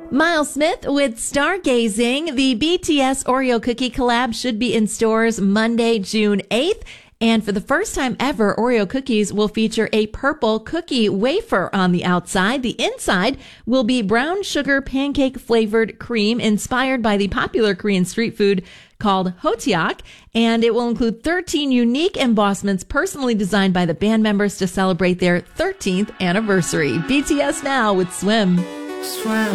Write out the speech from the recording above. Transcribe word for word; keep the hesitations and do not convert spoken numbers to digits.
Miles Smith with Stargazing. The B T S Oreo cookie collab should be in stores Monday, June eighth. And for the first time ever, Oreo cookies will feature a purple cookie wafer on the outside. The inside will be brown sugar pancake flavored cream inspired by the popular Korean street food called Hoteok. And it will include thirteen unique embossments personally designed by the band members to celebrate their thirteenth anniversary. B T S now with Swim. Swim.